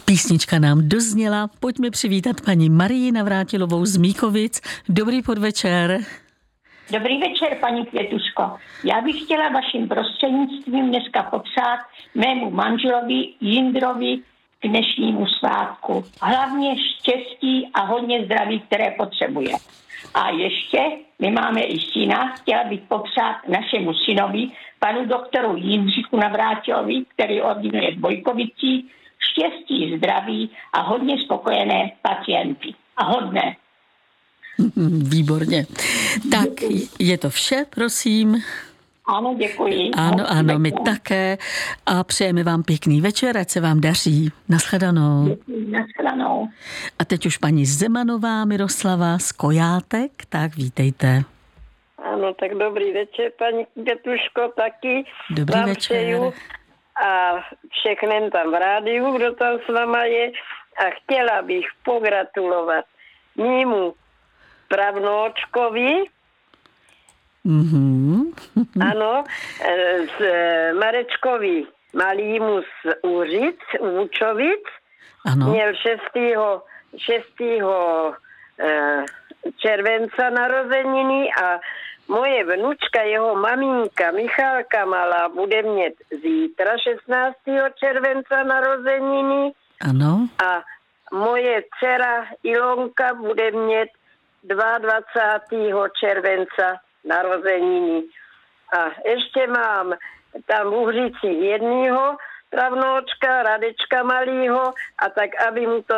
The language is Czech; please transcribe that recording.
Písnička nám dozněla. Pojďme přivítat paní Marii Navrátilovou z Míkovic. Dobrý podvečer. Dobrý večer, paní Květuško. Já bych chtěla vaším prostřednictvím dneska popřát mému manželovi Jindrovi k dnešnímu svátku. Hlavně štěstí a hodně zdraví, které potřebuje. A ještě, my máme i syna, chtěla bych popřát našemu synovi, panu doktoru Jindřichu Navrátilovi, který ordinuje v Bojkovicích, štěstí, zdraví a hodně spokojené pacienty. A hodné. Výborně. Tak, je to vše, prosím. Ano, děkuji. Ano, my také. A přejeme vám pěkný večer, ať se vám daří. Naschledanou. Děkuji, naschledanou. A teď už paní Zemanová Miroslava z Kojátek, tak vítejte. Ano, tak dobrý večer, paní Květuško, taky. Dobrý večer. Přeju a všechny tam v rádiu, kdo tam s váma je. A chtěla bych pogratulovat mému pravnoučkovi, ano, z Marečkovi malýmu z Úřic, Vůčovic. Ano. Měl 6. červenca narozeniny a moje vnučka, jeho maminka Michálka malá, bude mít zítra 16. červenca narozeniny. Ano. A moje dcera Ilonka bude mít 22. červenca narozeniny. A ještě mám tam v Uhřicích jedného pravnoučka, Radečka malýho, a tak aby mu to